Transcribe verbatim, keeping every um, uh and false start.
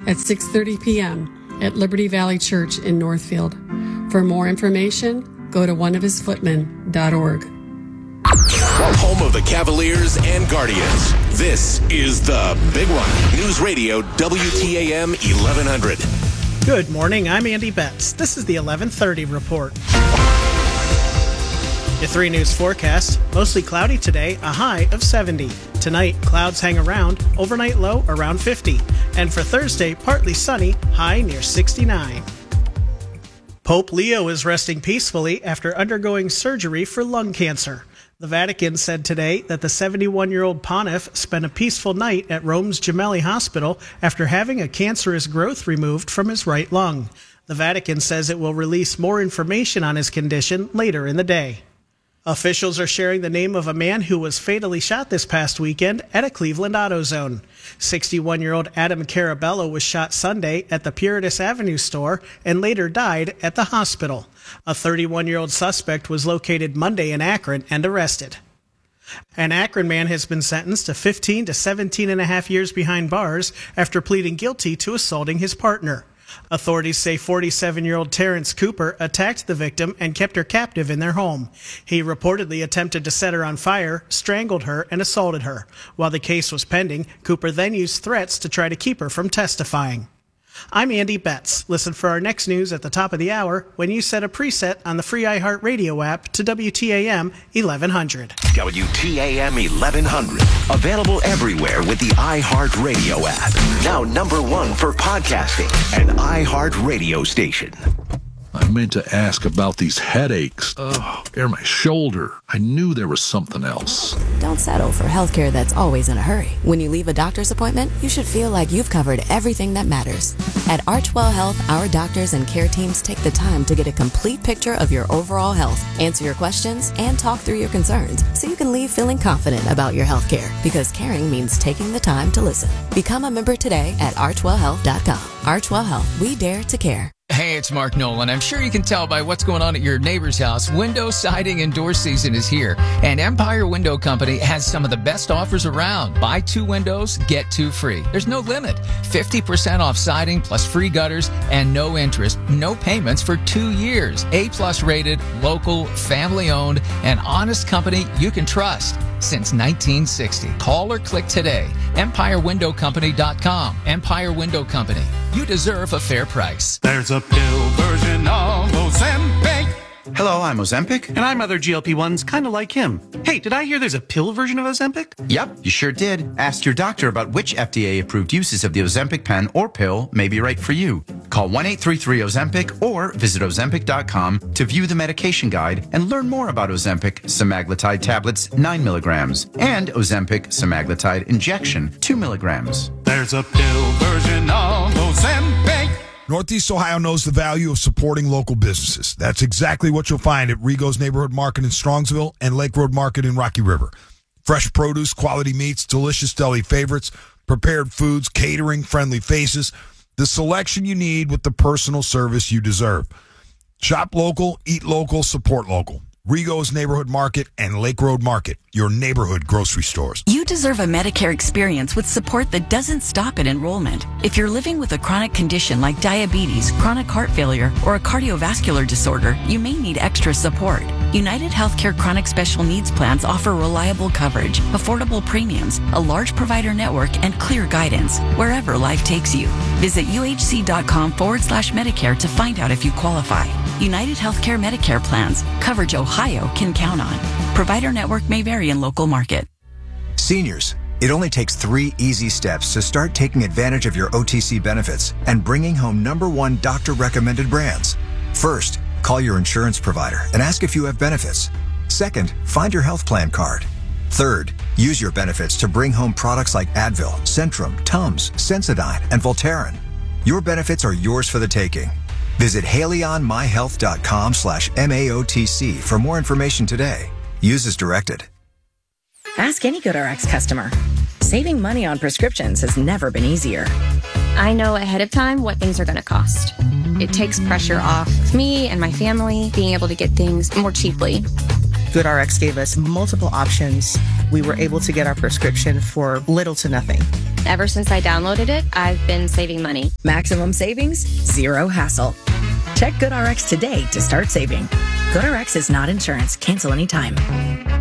at six thirty p.m. at Liberty Valley Church in Northfield. For more information, go to one of his footmen dot org. Home of the Cavaliers and Guardians. This is the Big One. News Radio W T A M eleven hundred. Good morning, I'm Andy Betts. This is the eleven thirty report. Your three news forecast. Mostly cloudy today, a high of seventy. Tonight, clouds hang around, overnight low around fifty. And for Thursday, partly sunny, high near sixty-nine. Pope Leo is resting peacefully after undergoing surgery for lung cancer. The Vatican said today that the seventy-one-year-old pontiff spent a peaceful night at Rome's Gemelli Hospital after having a cancerous growth removed from his right lung. The Vatican says it will release more information on his condition later in the day. Officials are sharing the name of a man who was fatally shot this past weekend at a Cleveland AutoZone. sixty-one-year-old Adam Carabello was shot Sunday at the Puritas Avenue store and later died at the hospital. A thirty-one-year-old suspect was located Monday in Akron and arrested. An Akron man has been sentenced to fifteen to seventeen and a half years behind bars after pleading guilty to assaulting his partner. Authorities say forty-seven-year-old Terrence Cooper attacked the victim and kept her captive in their home. He reportedly attempted to set her on fire, strangled her, and assaulted her. While the case was pending, Cooper then used threats to try to keep her from testifying. I'm Andy Betts. Listen for our next news at the top of the hour when you set a preset on the free iHeartRadio app to W T A M eleven hundred. W T A M eleven hundred. Available everywhere with the iHeartRadio app. Now number one for podcasting, an iHeartRadio station. I meant to ask about these headaches. Oh, or my shoulder. I knew there was something else. Don't settle for healthcare that's always in a hurry. When you leave a doctor's appointment, you should feel like you've covered everything that matters. At Archwell Health, our doctors and care teams take the time to get a complete picture of your overall health, answer your questions, and talk through your concerns so you can leave feeling confident about your healthcare. Because caring means taking the time to listen. Become a member today at archwell health dot com. Archwell Health, we dare to care. Hey, it's Mark Nolan. I'm sure you can tell by what's going on at your neighbor's house. Window siding and door season is here, and Empire Window Company has some of the best offers around. Buy two windows, get two free. There's no limit. fifty percent off siding plus free gutters and no interest, no payments for two years. A-plus rated, local, family-owned, and honest company you can trust since nineteen sixty. Call or click today. empire window company dot com. Empire Window Company. You deserve a fair price. There's a pill version of Ozempic. Hello, I'm Ozempic. And I'm other G L P ones kind of like him. Hey, did I hear there's a pill version of Ozempic? Yep, you sure did. Ask your doctor about which F D A-approved uses of the Ozempic pen or pill may be right for you. Call one eight three three Ozempic or visit ozempic dot com to view the medication guide and learn more about Ozempic semaglutide tablets nine milligrams and Ozempic semaglutide injection two milligrams. There's a pill version of Ozempic. Northeast Ohio knows the value of supporting local businesses. That's exactly what you'll find at Rigo's Neighborhood Market in Strongsville and Lake Road Market in Rocky River. Fresh produce, quality meats, delicious deli favorites, prepared foods, catering, friendly faces. The selection you need with the personal service you deserve. Shop local, eat local, support local. Rigo's Neighborhood Market and Lake Road Market, your neighborhood grocery stores. You deserve a Medicare experience with support that doesn't stop at enrollment. If you're living with a chronic condition like diabetes, chronic heart failure, or a cardiovascular disorder, you may need extra support. United Healthcare Chronic Special Needs Plans offer reliable coverage, affordable premiums, a large provider network, and clear guidance wherever life takes you. Visit uhc.com forward slash Medicare to find out if you qualify. United Healthcare Medicare plans. Coverage Ohio can count on. Provider network may vary in local market. Seniors, it only takes three easy steps to start taking advantage of your O T C benefits and bringing home number one doctor-recommended brands. First, call your insurance provider and ask if you have benefits. Second, find your health plan card. Third, use your benefits to bring home products like Advil, Centrum, Tums, Sensodyne, and Voltaren. Your benefits are yours for the taking. Visit haleyonmyhealth.com slash MAOTC for more information today. Use as directed. Ask any GoodRx customer. Saving money on prescriptions has never been easier. I know ahead of time what things are going to cost. It takes pressure off me and my family being able to get things more cheaply. GoodRx gave us multiple options we were able to get our prescription for little to nothing. Ever since I downloaded it, I've been saving money. Maximum savings, zero hassle. Check GoodRx today to start saving. GoodRx is not insurance. Cancel anytime.